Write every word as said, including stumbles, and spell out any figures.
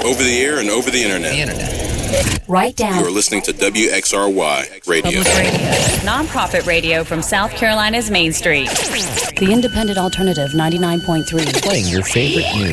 Over the air and over the internet. The internet. Write down. You're listening to W X R Y Radio. Public radio. Nonprofit radio from South Carolina's Main Street. The Independent Alternative ninety-nine point three. Playing your favorite news.